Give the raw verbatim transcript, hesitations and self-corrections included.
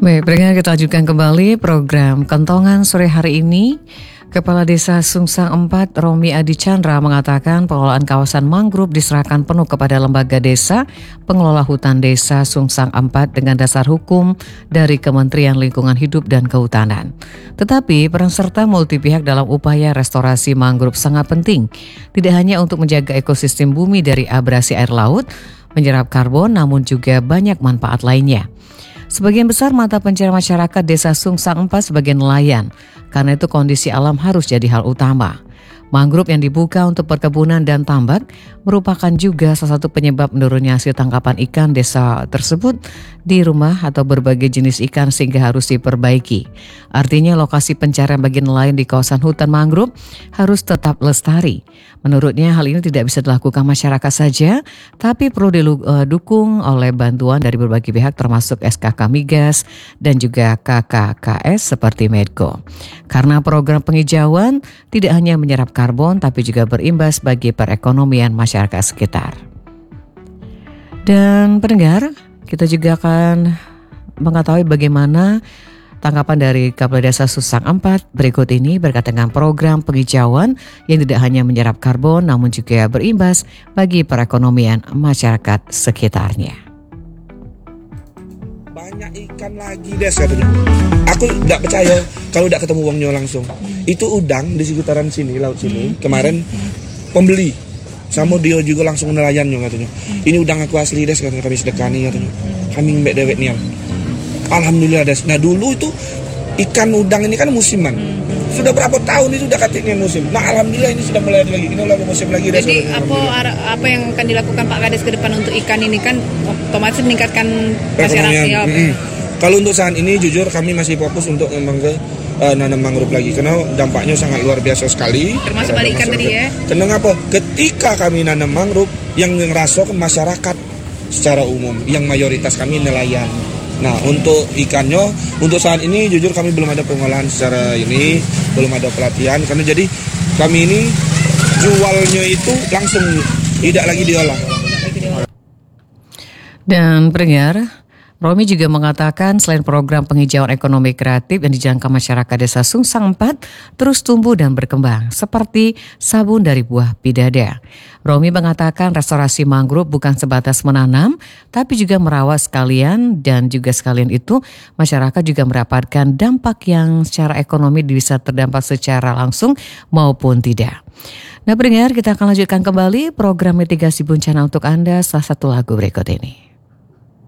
Baik, pendengar, kita lanjutkan kembali program Kentongan sore hari ini. Kepala Desa Sungsang empat, Romi Adi Chandra, mengatakan pengelolaan kawasan mangrove diserahkan penuh kepada Lembaga Desa Pengelola Hutan Desa Sungsang empat dengan dasar hukum dari Kementerian Lingkungan Hidup dan Kehutanan. Tetapi peran serta multi pihak dalam upaya restorasi mangrove sangat penting, tidak hanya untuk menjaga ekosistem bumi dari abrasi air laut, menyerap karbon, namun juga banyak manfaat lainnya. Sebagian besar mata pencarian masyarakat Desa Sungsang empat sebagai nelayan, karena itu kondisi alam harus jadi hal utama. Mangrove yang dibuka untuk perkebunan dan tambak merupakan juga salah satu penyebab menurunnya hasil tangkapan ikan desa tersebut di rumah atau berbagai jenis ikan sehingga harus diperbaiki. Artinya lokasi pencarian bagi nelayan di kawasan hutan mangrove harus tetap lestari. Menurutnya hal ini tidak bisa dilakukan masyarakat saja, tapi perlu didukung oleh bantuan dari berbagai pihak termasuk S K K Migas dan juga K K K S seperti Medco. Karena program penghijauan tidak hanya menyerap karbon tapi juga berimbas bagi perekonomian masyarakat sekitar. Dan pendengar, kita juga akan mengetahui bagaimana tanggapan dari Kepala Desa Sungsang empat berikut ini berkaitan dengan program penghijauan yang tidak hanya menyerap karbon namun juga berimbas bagi perekonomian masyarakat sekitarnya. Banyak ikan lagi Des katanya. Aku tidak percaya kalau tidak ketemu uangnya langsung. Itu udang di sekitaran sini, laut sini. Kemarin pembeli sama dia juga langsung nelayannya katanya. Ini udang aku asli Des katanya, kami sedekani katanya. Kami mbek dewek niam. Alhamdulillah Des. Nah dulu itu ikan udang ini kan musiman. Sudah berapa tahun itu sudah katanya musim. Nah alhamdulillah ini sudah mulai lagi. Ini lagi musim lagi Des. Jadi apa apa yang akan dilakukan Pak Kades ke depan untuk ikan ini kan otomatis meningkatkan masyarakat. Ya. Mm-hmm. Kalau untuk saat ini jujur kami masih fokus untuk memang ke uh, nanam mangrove lagi karena dampaknya sangat luar biasa sekali. Termasuk pada ikan tadi ya. Kenapa? Ketika kami nanam mangrove yang ngerasakan masyarakat secara umum, yang mayoritas kami nelayan. Nah untuk ikannya, untuk saat ini jujur kami belum ada pengolahan secara ini, belum ada pelatihan karena jadi kami ini jualnya itu langsung tidak lagi diolah. Dan pendengar, Romi juga mengatakan selain program penghijauan ekonomi kreatif yang dijalankan masyarakat Desa Sungsang empat terus tumbuh dan berkembang seperti sabun dari buah pidada. Romi mengatakan restorasi mangrove bukan sebatas menanam tapi juga merawat sekalian, dan juga sekalian itu masyarakat juga mendapatkan dampak yang secara ekonomi bisa terdampak secara langsung maupun tidak. Nah pendengar, kita akan lanjutkan kembali program mitigasi bencana untuk Anda setelah satu lagu berikut ini.